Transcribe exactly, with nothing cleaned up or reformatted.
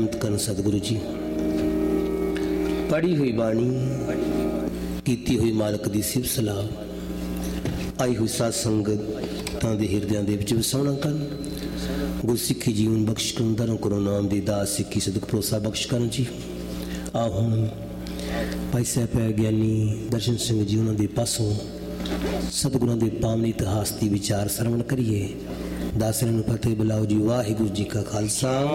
ਰਹਿਮਤ ਕਰਨ ਸਤਿਗੁਰੂ ਜੀ। ਪੜ੍ਹੀ ਹੋਈ ਬਾਣੀ, ਕੀਤੀ ਹੋਈ ਮਾਲਕ ਦੀ ਸਿਫਤ ਸਲਾਹ, ਆਈ ਹੋਈ ਸਾਧ ਸੰਗਤ ਤਾਂ ਦੇ ਹਿਰਦਿਆਂ ਦੇ ਵਿੱਚ ਵਸਾਉਣਾ ਕਰਨ। ਗੁਰਸਿੱਖੀ ਜੀਵਨ ਬਖਸ਼ ਕਰਨ, ਧਰਮ ਕਰੋ ਨਾਮ ਦੀ ਦਾਸ, ਸਿੱਖੀ ਸਦਕ ਭਰੋਸਾ ਬਖਸ਼ ਕਰਨ ਜੀ। ਆ ਹੁਣ ਭਾਈ ਸਾਹਿਬ ਗਿਆਨੀ ਦਰਸ਼ਨ ਸਿੰਘ ਜੀ ਉਹਨਾਂ ਦੇ ਪਾਸੋਂ ਸਤਿਗੁਰਾਂ ਦੇ ਪਾਵਨ ਇਤਿਹਾਸ ਦੀ ਵਿਚਾਰ ਸਰਵਣ ਕਰੀਏ। ਦਾਸਰਿਆਂ ਨੂੰ ਫਤਿਹ ਬੁਲਾਓ ਜੀ। ਵਾਹਿਗੁਰੂ ਜੀ ਕਾ ਖਾਲਸਾ।